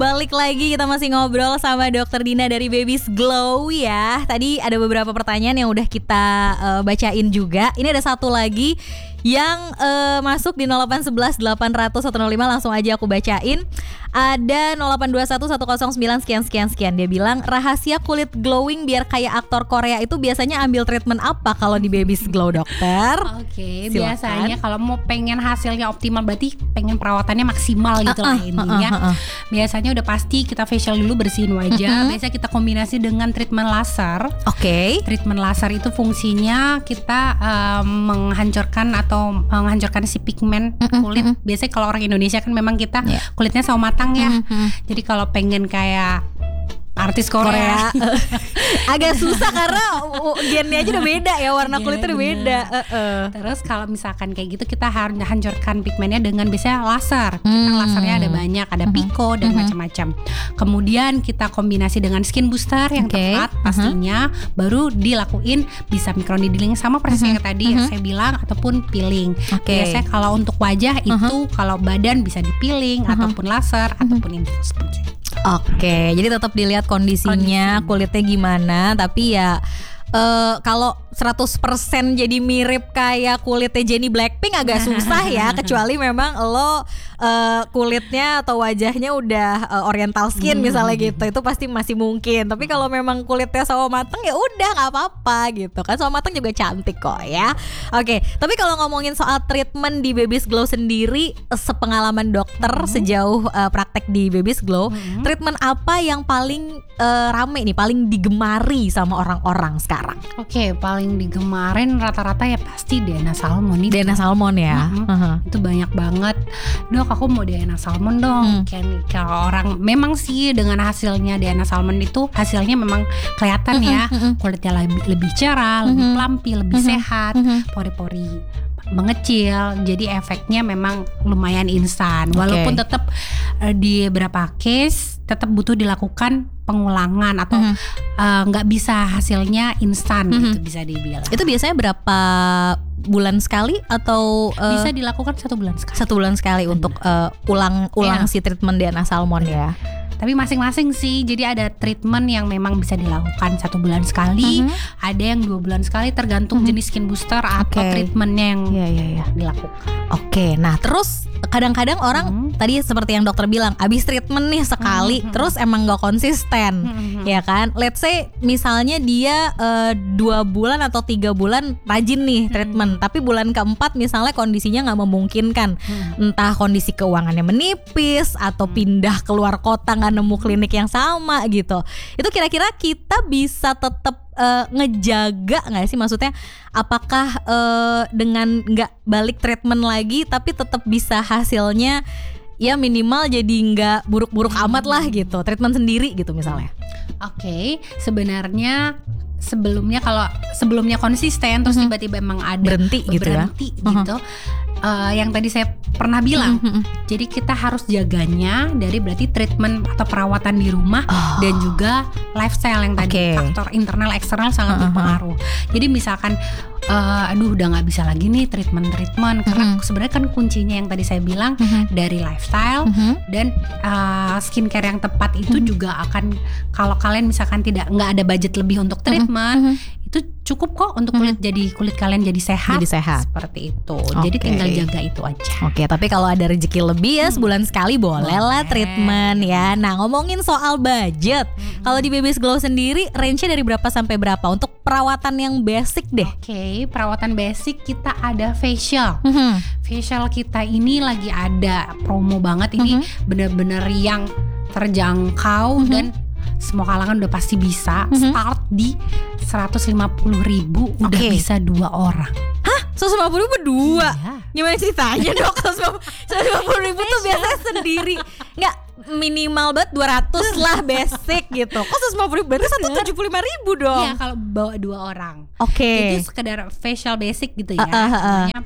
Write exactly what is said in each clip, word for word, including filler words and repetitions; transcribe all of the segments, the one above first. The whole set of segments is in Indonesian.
Balik lagi kita masih ngobrol sama Dokter Dina dari Baby's Glow ya. Tadi ada beberapa pertanyaan yang udah kita uh, bacain juga. Ini ada satu lagi yang uh, masuk di nol delapan satu satu delapan nol nol satu nol lima. Langsung aja aku bacain. Ada nol delapan dua satu satu nol sembilan sekian sekian sekian. Dia bilang, rahasia kulit glowing biar kayak aktor Korea itu biasanya ambil treatment apa kalau di Baby's Glow, dokter? Oke, okay, biasanya kalau mau pengen hasilnya optimal, berarti pengen perawatannya maksimal gitu uh, uh, lah intinya. Uh, uh, uh, uh. Biasanya udah pasti kita facial dulu, bersihin wajah. Uh-huh. Biasanya kita kombinasi dengan treatment laser. Oke. Okay. Treatment laser itu fungsinya kita uh, menghancurkan atau menghancurkan si pigmen kulit. Uh-huh. Biasanya kalau orang Indonesia kan memang kita yeah. kulitnya sawo matang ya. Uh-huh. Jadi kalau pengen kayak artis Korea, Korea. agak susah karena gennya aja udah beda ya, warna yeah, kulitnya udah beda. Uh-uh. Terus kalau misalkan kayak gitu kita harus hancurkan pigmennya dengan biasanya laser. Kita hmm. lasernya ada banyak, ada pico dan uh-huh. macam-macam. Kemudian kita kombinasi dengan skin booster yang okay. tepat pastinya, uh-huh. baru dilakuin bisa microneedling sama persis uh-huh. yang tadi uh-huh. yang saya bilang, ataupun peeling. Okay. Biasanya kalau untuk wajah itu uh-huh. kalau badan bisa dipeeling uh-huh. ataupun laser uh-huh. ataupun infusifungsi. Oke, jadi tetap dilihat kondisinya, Kondisi. kulitnya gimana, tapi ya Uh, kalau seratus persen jadi mirip kayak kulitnya Jennie Blackpink agak susah ya, kecuali memang lo uh, kulitnya atau wajahnya udah uh, oriental skin hmm. misalnya gitu, itu pasti masih mungkin. Tapi kalau memang kulitnya sawo mateng ya udah nggak apa-apa gitu kan, sawo mateng juga cantik kok ya. Oke, tapi kalau ngomongin soal treatment di Baby's Glow sendiri, sepengalaman dokter hmm. sejauh uh, praktek di Baby's Glow, hmm. treatment apa yang paling uh, rame nih, paling digemari sama orang-orang sekarang? Oke, okay, paling digemarin rata-rata ya pasti Dana Salmon itu. Dana Salmon ya. Mm-hmm. Uh-huh. Itu banyak banget. Dok, aku mau Dana Salmon dong. Mm. Kan kalau orang memang sih dengan hasilnya Dana Salmon itu hasilnya memang kelihatan mm-hmm. ya. Mm-hmm. Kulitnya lebih, lebih cerah, mm-hmm. lebih pelampi, lebih mm-hmm. sehat, mm-hmm. pori-pori mengecil, jadi efeknya memang lumayan instan. Walaupun okay. tetap uh, di beberapa case tetap butuh dilakukan pengulangan atau nggak mm-hmm. uh, bisa hasilnya instan mm-hmm. gitu bisa dibilang. Itu biasanya berapa bulan sekali atau uh, bisa dilakukan satu bulan sekali? Satu bulan sekali hmm. untuk uh, ulang-ulang yeah. si treatment Dana Salmon ya. Tapi masing-masing sih, jadi ada treatment yang memang bisa dilakukan satu bulan sekali, mm-hmm. ada yang dua bulan sekali, tergantung mm-hmm. jenis skin booster atau okay. treatmentnya yang yeah, yeah, yeah. dilakukan. Oke, okay. Nah terus kadang-kadang orang mm-hmm. tadi seperti yang dokter bilang, abis treatment nih sekali, mm-hmm. terus emang gak konsisten, mm-hmm. ya kan? Let's say misalnya dia uh, dua bulan atau tiga bulan rajin nih treatment, mm-hmm. tapi bulan keempat misalnya kondisinya gak memungkinkan, mm-hmm. entah kondisi keuangannya menipis atau mm-hmm. pindah keluar kota gak nemu klinik yang sama gitu. Itu kira-kira kita bisa tetap uh, ngejaga nggak sih? Maksudnya apakah uh, dengan nggak balik treatment lagi tapi tetap bisa hasilnya ya minimal jadi nggak buruk-buruk amat lah gitu, treatment sendiri gitu misalnya? Oke, okay, sebenarnya sebelumnya kalau sebelumnya konsisten terus mm-hmm. tiba-tiba emang ada berhenti gitu berhenti ya? gitu. Uh-huh. Uh, yang tadi saya pernah bilang, mm-hmm. jadi kita harus jaganya dari berarti treatment atau perawatan di rumah oh. dan juga lifestyle yang tadi okay. faktor internal eksternal sangat uh-huh. berpengaruh. Jadi misalkan uh, aduh udah nggak bisa lagi nih treatment treatment mm-hmm. karena sebenarnya kan kuncinya yang tadi saya bilang mm-hmm. dari lifestyle mm-hmm. dan uh, skincare yang tepat itu mm-hmm. juga akan, kalau kalian misalkan tidak nggak ada budget lebih untuk treatment mm-hmm. itu cukup kok untuk kulit hmm. jadi kulit kalian jadi sehat, jadi sehat. Seperti itu. Okay. Jadi tinggal jaga itu aja. Oke, okay, tapi kalau ada rezeki lebih ya sebulan sekali boleh, boleh lah treatment ya. Nah, ngomongin soal budget, hmm. kalau di Baby's Glow sendiri range-nya dari berapa sampai berapa untuk perawatan yang basic deh? Oke, okay, perawatan basic kita ada facial. Hmm. Facial kita ini lagi ada promo banget ini, hmm. benar-benar yang terjangkau hmm. dan semua kalangan udah pasti bisa. Mm-hmm. Start di seratus lima puluh ribu udah okay. bisa dua orang. Hah? seratus lima puluh ribu dua? Iya. Gimana ceritanya dok? seratus lima puluh ribu tuh biasanya sendiri. Nggak, minimal banget dua ratus lah basic gitu. Kok seratus lima puluh ribu? Berarti seratus tujuh puluh lima ribu dong. Iya, kalau bawa dua orang. Oke. Itu sekedar facial basic gitu ya. uh, uh, uh. Namanya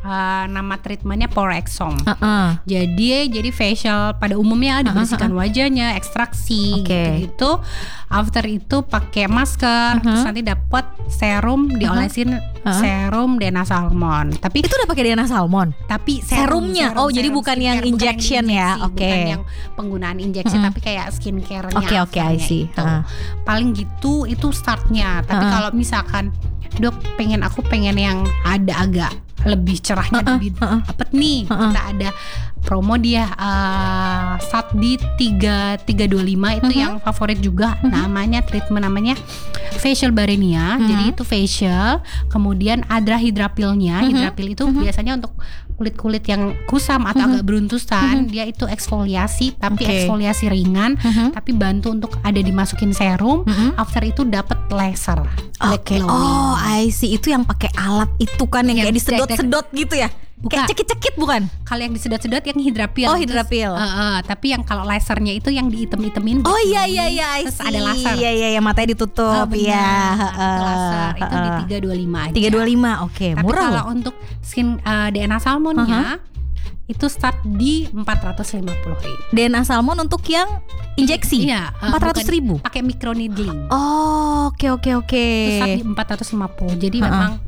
uh, nama treatmentnya Porexom. Uh-uh. Jadi jadi facial pada umumnya dibersihkan uh-huh. wajahnya, ekstraksi okay. gitu. After itu pakai masker, uh-huh. terus nanti dapat serum diolesin uh-huh. serum Dena Salmon. Tapi itu udah pakai Dena Salmon. Tapi serum, serumnya, serum, oh serum, jadi bukan yang injection ya, oke. Okay. Bukan yang penggunaan injection, uh-huh. tapi kayak skincare-nya. Oke oke, I see. Itu. Uh-huh. Paling gitu itu startnya. Tapi uh-huh. kalau misalkan dok pengen aku pengen yang ada agak lebih cerahnya uh-uh, lebih uh-uh. apa nih uh-uh. kita ada promo dia uh, saat di tiga tiga dua lima itu uh-huh. yang favorit juga uh-huh. namanya treatment namanya facial barenia. Uh-huh. Jadi itu facial, kemudian ada hidrapilnya. Uh-huh. Hidrapil itu uh-huh. biasanya untuk kulit-kulit yang kusam atau uh-huh. agak beruntusan, uh-huh. dia itu eksfoliasi tapi okay. eksfoliasi ringan, uh-huh. tapi bantu untuk ada dimasukin serum, uh-huh. after itu dapat laser. Oke. Okay. Oh, I see. Itu yang pakai alat itu kan yang, yang kayak disedot-sedot gitu ya. Bukan. Kayak cekit-cekit bukan? Kalau yang disedot-sedot yang hidrapil. Oh, hidrapil. Terus, uh, uh, tapi yang kalau lasernya itu yang diitem-itemin. Oh iya iya iya. Terus ada laser. Iya iya iya, matanya ditutup. Iya. Uh, uh, laser uh, itu di tiga dua lima aja. tiga dua lima. Oke, okay, murah. Tapi kalau untuk skin uh, Dena Salmonnya uh-huh. itu start di empat ratus lima puluh ribu. Dena Salmon untuk yang injeksi? Iya, uh, empat ratus ribu. Pakai microneedling. Oh, oke okay, oke okay, oke. Okay. Itu start di empat ratus lima puluh. Jadi uh-uh. memang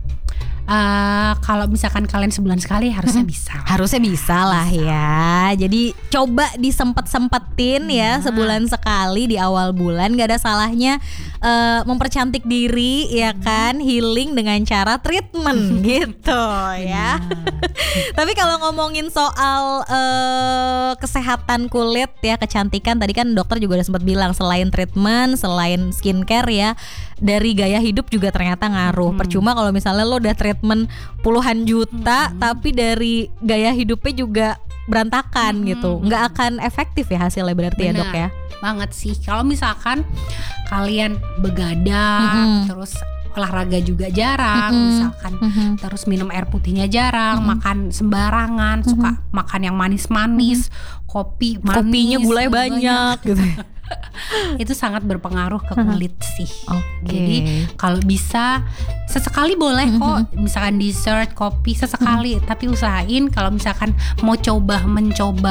Uh, kalau misalkan kalian sebulan sekali harusnya hmm. bisa. Harusnya bisa lah bisa. Ya. Jadi coba disempet-sempetin ya, ya sebulan sekali di awal bulan. Gak ada salahnya uh, mempercantik diri ya kan, healing dengan cara treatment gitu ya. Tapi kalau ngomongin soal uh, kesehatan kulit ya, kecantikan, tadi kan dokter juga udah sempat bilang selain treatment, selain skincare ya, dari gaya hidup juga ternyata ngaruh. Hmm. Percuma kalau misalnya lo udah treatment puluhan juta hmm. tapi dari gaya hidupnya juga berantakan hmm. gitu, nggak akan efektif ya hasilnya berarti. Bener, ya dok ya. Banget sih. Kalau misalkan kalian begadang hmm. terus olahraga juga jarang, mm-hmm. misalkan mm-hmm. terus minum air putihnya jarang, mm-hmm. makan sembarangan, mm-hmm. suka makan yang manis-manis, mm-hmm. kopi manis, kopinya gulanya banyak, banyak gitu. Itu sangat berpengaruh ke kulit uh-huh. sih. Okay. Jadi kalau bisa sesekali boleh kok, uh-huh. misalkan dessert, kopi sesekali, uh-huh. tapi usahain kalau misalkan mau coba mencoba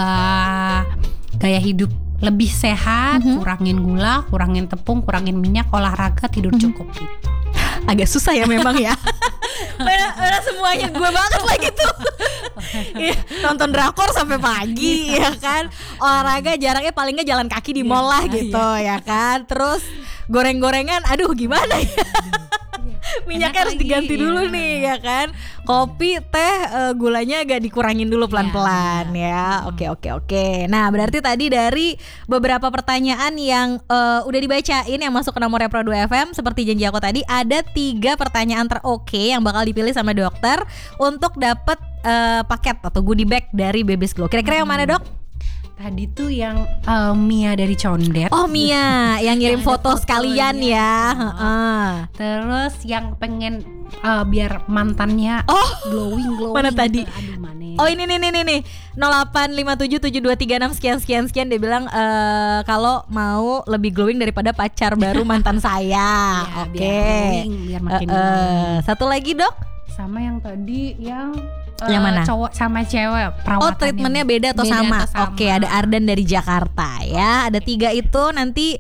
gaya hidup lebih sehat, uh-huh. kurangin gula, kurangin tepung, kurangin minyak, olahraga, tidur uh-huh. cukup gitu. Agak susah ya memang ya. Mana, mana semuanya gue banget lah gitu. Ya, nonton drakor sampai pagi ya kan. Olahraga jarangnya paling nggak jalan kaki di mall lah gitu ya kan. Terus goreng-gorengan, aduh gimana ya. Minyaknya harus diganti dulu nih ya kan. Kopi, teh, uh, gulanya agak dikurangin dulu pelan-pelan ya. Oke oke oke. Nah berarti tadi dari beberapa pertanyaan yang uh, udah dibacain yang masuk ke nomornya Pro dua F M, seperti janji aku tadi, ada tiga pertanyaan teroke yang bakal dipilih sama dokter untuk dapat uh, paket atau goodie bag dari Baby's Glow. Kira-kira yang mana dok? Tadi tuh yang uh, Mia dari Condet. Oh Mia, yang ngirim foto sekalian ya. Uh. Terus yang pengen uh, biar mantannya oh glowing glowing. Mana gitu. tadi? Aduh, mana ya? Oh ini nih nih nih nih nol delapan lima tujuh tujuh dua tiga enam sekian sekian sekian, dia bilang uh, kalau mau lebih glowing daripada pacar baru mantan saya. Ya, Oke. Okay. Biar, biar makin uh, uh, satu lagi dok? Sama yang tadi yang Uh, yang mana? Cowok sama cewek perawatannya. Oh treatmentnya beda atau beda sama? sama. Oke, ada Ardan dari Jakarta ya. Ada tiga itu nanti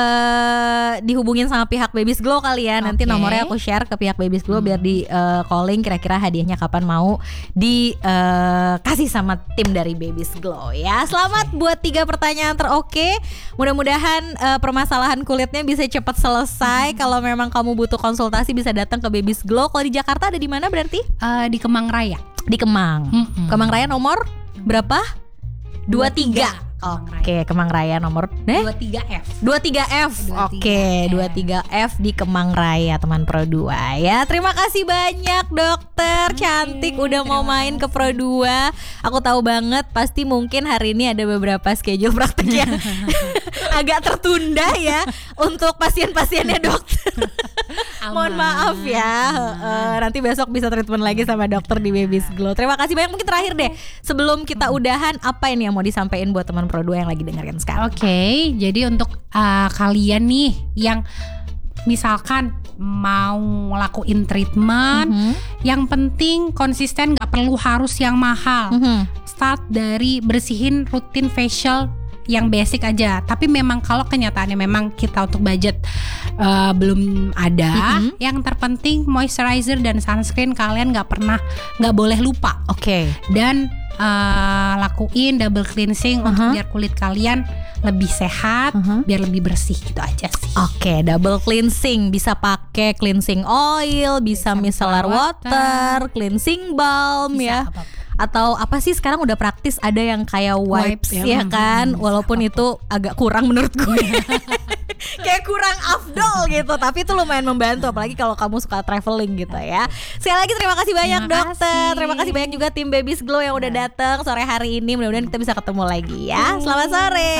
uh, dihubungin sama pihak Baby's Glow kali ya. Nanti okay. nomornya aku share ke pihak Baby's Glow hmm. biar di uh, calling kira-kira hadiahnya kapan mau dikasih uh, sama tim dari Baby's Glow ya. Selamat okay. buat tiga pertanyaan teroke. Mudah-mudahan uh, permasalahan kulitnya bisa cepat selesai. Hmm. Kalau memang kamu butuh konsultasi bisa datang ke Baby's Glow. Kalau di Jakarta ada di mana berarti? Uh, di Kemang Raya. Di Kemang. Mm-mm. Kemang Raya nomor berapa? dua tiga. Oke, Kemang Raya nomor eh? dua tiga F. dua tiga F. Oke, dua tiga F di Kemang Raya teman Pro dua ya. Terima kasih banyak dokter okay, cantik udah mau main kasih. ke Pro dua. Aku tahu banget pasti mungkin hari ini ada beberapa schedule praktek yang agak tertunda ya untuk pasien-pasiennya dokter. Mohon maaf ya. Uh, nanti besok bisa treatment lagi sama dokter di Baby's Glow. Terima kasih banyak. Mungkin terakhir deh sebelum kita udahan, apa ini yang mau disampaikan buat teman Pro dua yang lagi dengerin sekarang? Oke, okay, jadi untuk uh, kalian nih yang misalkan mau lakuin treatment, mm-hmm. yang penting konsisten, gak perlu harus yang mahal. Mm-hmm. Start dari bersihin rutin facial yang basic aja. Tapi memang kalau kenyataannya memang kita untuk budget uh, belum ada, mm-hmm. yang terpenting moisturizer dan sunscreen kalian gak pernah, gak boleh lupa. Oke. Okay. Dan uh, lakuin double cleansing uh-huh. untuk biar kulit kalian lebih sehat, uh-huh. biar lebih bersih gitu aja sih. Oke, okay, double cleansing bisa pakai cleansing oil, bisa, bisa micellar water, water, cleansing balm bisa, ya. Apa-apa. Atau apa sih sekarang udah praktis ada yang kayak wipes, wipes ya, ya kan, hmm, walaupun apa-apa. Itu agak kurang menurut gue. Kayak kurang afdol gitu, tapi itu lumayan membantu apalagi kalau kamu suka traveling gitu ya. Sekali lagi terima kasih banyak terima dokter kasih. Terima kasih banyak juga tim Baby's Glow yang udah datang sore hari ini. Mudah-mudahan kita bisa ketemu lagi ya. Selamat sore.